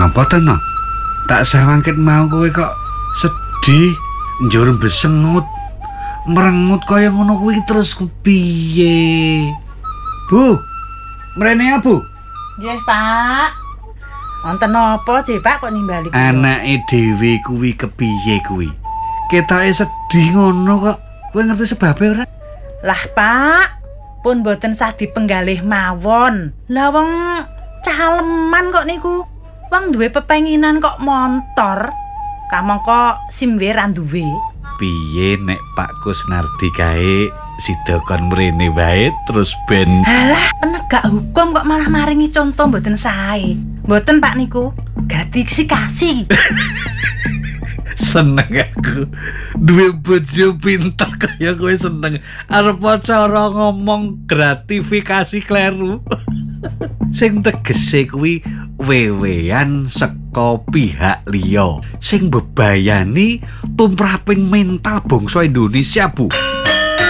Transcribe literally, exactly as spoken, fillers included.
Napa to, no? Tak sawangket mau kowe kok sedih, njur besengut, merengut kaya ngono kuwi terus kepiye? Bu, mrene ya, Bu? Nggih, Pak. Wonten napa, Cih, Pak, kok nimbali kula? Anake dhewe kuwi kepiye kuwi? Ketoke sedih ngono kok. Kowe ngerti sebabe ora? Lah, Pak, pun boten sah dipenggalih mawon. Lah wong caleman kok niku. Wong duwe pepenginan kok montor. Kamangka simwe ra duwe. Piye nek Pak Kusnardi kae sida kon mrene wae terus ben Halah, penegak hukum kok malah maringi contoh mboten sae. Mboten Pak niku, gratifikasi. seneng aku duwe bojo pinter kaya kowe seneng arep cara ngomong gratifikasi kleru. Sing tegese kuwi wewean saka pihak liya sing bebayani tumraping mental bangsa Indonesia, Bu.